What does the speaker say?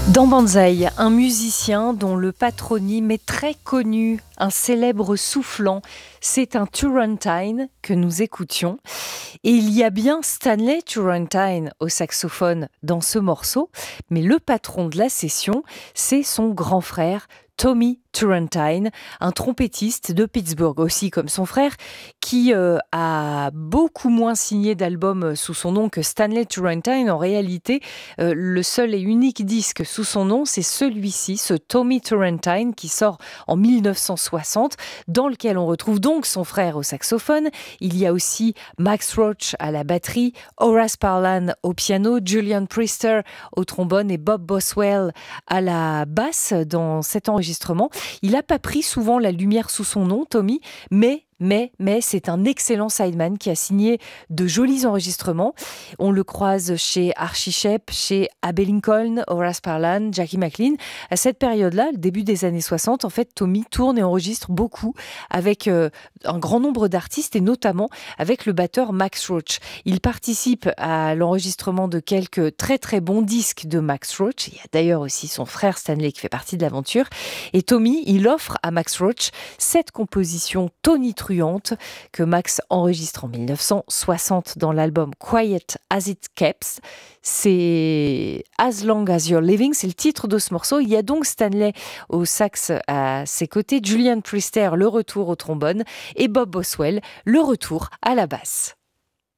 Dans Banzai, un musicien dont le patronyme est très connu, un célèbre soufflant, c'est un Turrentine que nous écoutions. Et il y a bien Stanley Turrentine au saxophone dans ce morceau, mais le patron de la session, c'est son grand frère Tommy Turrentine, un trompettiste de Pittsburgh aussi comme son frère, qui a beaucoup moins signé d'albums sous son nom que Stanley Turrentine. En réalité, le seul et unique disque sous son nom, c'est celui-ci, ce Tommy Turrentine, qui sort en 1960, dans lequel on retrouve donc son frère au saxophone. Il y a aussi Max Roach à la batterie, Horace Parlan au piano, Julian Priester au trombone et Bob Boswell à la basse dans cet enregistrement. Il n'a pas pris souvent la lumière sous son nom, Tommy, mais c'est un excellent sideman qui a signé de jolis enregistrements. On le croise chez Archie Shepp, chez Abbey Lincoln, Horace Parlan, Jackie McLean. À cette période-là, le début des années 60, en fait, Tommy tourne et enregistre beaucoup avec un grand nombre d'artistes et notamment avec le batteur Max Roach. Il participe à l'enregistrement de quelques très très bons disques de Max Roach. Il y a d'ailleurs aussi son frère Stanley qui fait partie de l'aventure. Et Tommy, il offre à Max Roach cette composition tonitruante que Max enregistre en 1960 dans l'album Quiet as It Keeps. C'est As Long as You're Living, c'est le titre de ce morceau. Il y a donc Stanley au sax à ses côtés, Julian Priester, le retour au trombone, et Bob Boswell, le retour à la basse.